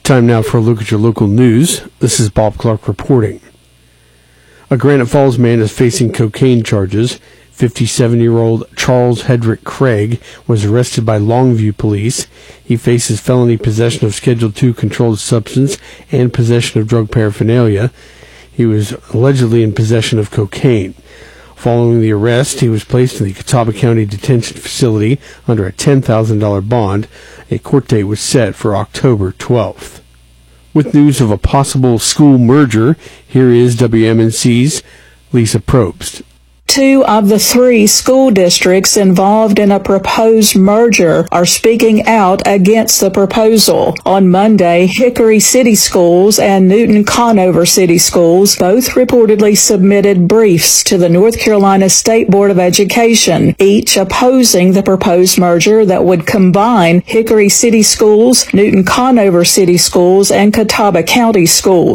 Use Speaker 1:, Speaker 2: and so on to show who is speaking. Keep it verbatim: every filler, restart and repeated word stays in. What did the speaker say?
Speaker 1: Time now for a look at your local news. This is Bob Clark reporting. A Granite Falls man is facing cocaine charges. fifty-seven-year-old Charles Hedrick Craig was arrested by Longview police. He faces felony possession of Schedule two controlled substance and possession of drug paraphernalia. He was allegedly in possession of cocaine. Following the arrest, he was placed in the Catawba County Detention Facility under a ten thousand dollars bond. A court date was set for October twelfth. With news of a possible school merger, here is W M N C's Lisa Probst.
Speaker 2: Two of the three school districts involved in a proposed merger are speaking out against the proposal. On Monday, Hickory City Schools and Newton Conover City Schools both reportedly submitted briefs to the North Carolina State Board of Education, each opposing the proposed merger that would combine Hickory City Schools, Newton Conover City Schools, and Catawba County Schools.